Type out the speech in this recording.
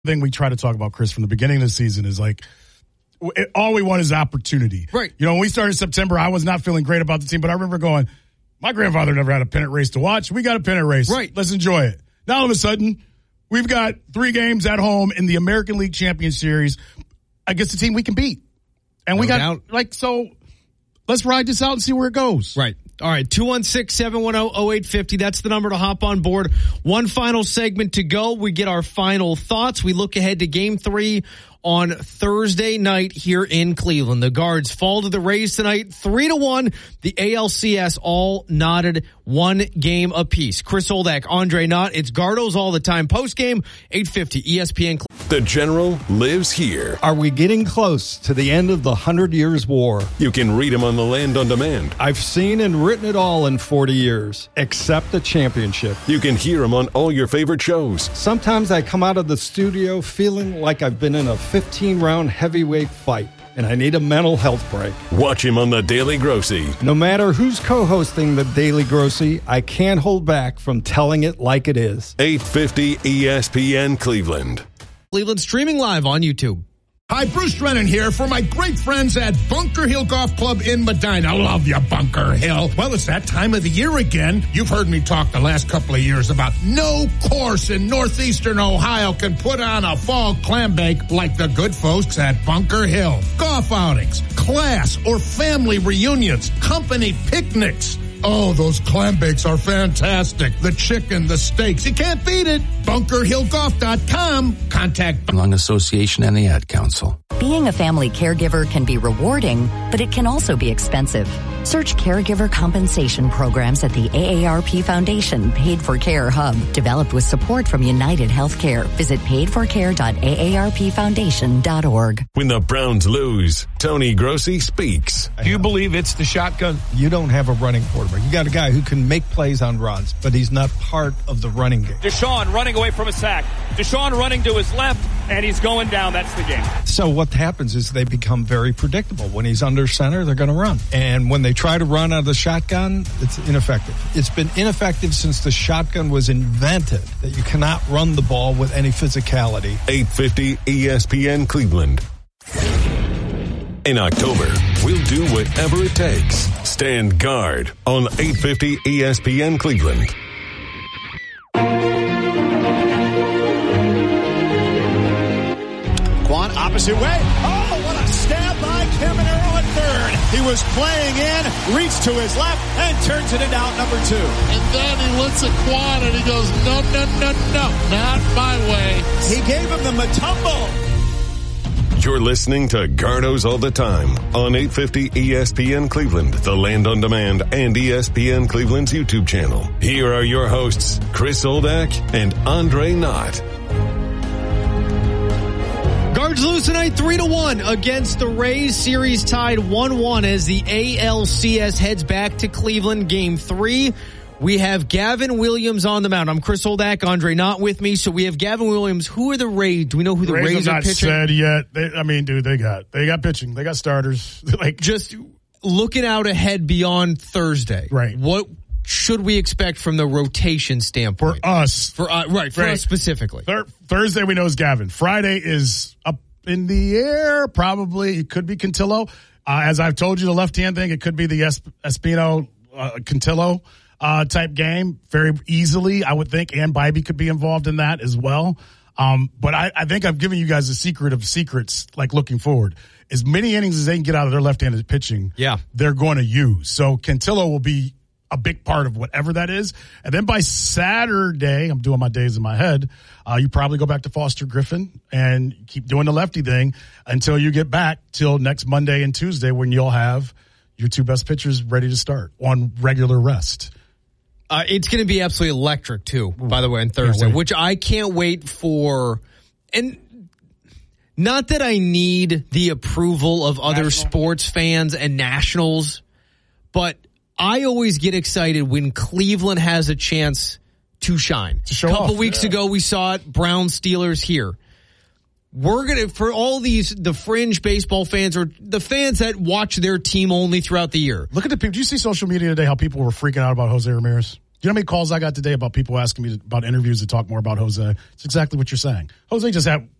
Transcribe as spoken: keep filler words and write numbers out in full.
thing we try to talk about, Chris, from the beginning of the season is like, it, all we want is opportunity. Right. You know, when we started September, I was not feeling great about the team, but I remember going, my grandfather never had a pennant race to watch. We got a pennant race. Right. Let's enjoy it. Now, all of a sudden, we've got three games at home in the American League Champion Series against a team we can beat. And no we got, doubt. like, so let's ride this out and see where it goes. Right. All right, two one six, seven one zero, zero eight five zero. That's the number to hop on board. One final segment to go. We get our final thoughts. We look ahead to game three on Thursday night here in Cleveland. The Guards fall to the Rays tonight, three to one. The A L C S all knotted one game apiece. Chris Oldak, Andre Knott. It's Gardos all the time. Post game, eight fifty, E S P N. The General lives here. Are we getting close to the end of the Hundred Years' War? You can read him on the Land on Demand. I've seen and written it all in forty years, except the championship. You can hear him on all your favorite shows. Sometimes I come out of the studio feeling like I've been in a fifteen-round heavyweight fight, and I need a mental health break. Watch him on The Daily Grossy. No matter who's co-hosting The Daily Grossy, I can't hold back from telling it like it is. eight fifty E S P N Cleveland. Cleveland streaming live on YouTube. Hi, Bruce Drennan here for my great friends at Bunker Hill Golf Club in Medina. Love you, Bunker Hill. Well, it's that time of the year again. You've heard me talk the last couple of years about no course in northeastern Ohio can put on a fall clam bake like the good folks at Bunker Hill. Golf outings, class or family reunions, company picnics. Oh, those clam bakes are fantastic. The chicken, the steaks, you can't beat it. bunker hill golf dot com. Contact Lung Association and the Ad Council. Being a family caregiver can be rewarding, but it can also be expensive. Search caregiver compensation programs at the A A R P Foundation Paid for Care Hub, developed with support from United Healthcare. Visit paid for care dot a a r p foundation dot org. When the Browns lose, Tony Grossi speaks. Do you believe it's the shotgun? You don't have a running quarterback. You got a guy who can make plays on runs, but he's not part of the running game. Deshaun running away from a sack. Deshaun running to his left, and he's going down. That's the game. So what happens is they become very predictable. When he's under center, they're going to run. And when they try to run out of the shotgun, it's ineffective. It's been ineffective since the shotgun was invented, that you cannot run the ball with any physicality. eight fifty E S P N Cleveland. In October, we'll do whatever it takes. Stand guard on eight fifty E S P N Cleveland. Quan, opposite way. Oh, what a stab by Caminero at third. He was playing in, reached to his left, and turns it into out number two. And then he looks at Quan and he goes, no, no, no, no, not my way. He gave him the Matumbo. You're listening to Gardos All the Time on eight fifty E S P N Cleveland, the Land on Demand, and E S P N Cleveland's YouTube channel. Here are your hosts, Chris Oldak and Andre Knott. Guards lose tonight three to one against the Rays. Series tied one one as the A L C S heads back to Cleveland. Game three. We have Gavin Williams on the mound. I'm Chris Oldak, Andre Knott with me. So we have Gavin Williams. Who are the Rays? Do we know who the Rays, Rays are not pitching? Said yet. They, I mean, dude, they got they got pitching. They got starters. Like just looking out ahead beyond Thursday. Right. What should we expect from the rotation standpoint for us? For uh, right for right. us specifically. Thir- Thursday we know is Gavin. Friday is up in the air. Probably it could be Cantillo. Uh, as I've told you, the left hand thing. It could be the Esp- Espino uh, Cantillo. Uh, type game very easily, I would think, and Bybee could be involved in that as well. Um, but I, I think I've given you guys a secret of secrets, like looking forward. As many innings as they can get out of their left-handed pitching, yeah, they're going to use. So Cantillo will be a big part of whatever that is. And then by Saturday, I'm doing my days in my head, uh, you probably go back to Foster Griffin and keep doing the lefty thing until you get back till next Monday and Tuesday when you'll have your two best pitchers ready to start on regular rest. Uh, it's going to be absolutely electric, too, by the way, on Thursday, which I can't wait for. And not that I need the approval of other National. sports fans and nationals, but I always get excited when Cleveland has a chance to shine. To show a couple off, weeks yeah. ago, we saw it, Browns Steelers here. We're going to, for all these, the fringe baseball fans or the fans that watch their team only throughout the year. Look at the people. Did you see social media today how people were freaking out about Jose Ramirez? you know how many calls I got today about people asking me about interviews to talk more about Jose? It's exactly what you're saying. Jose just had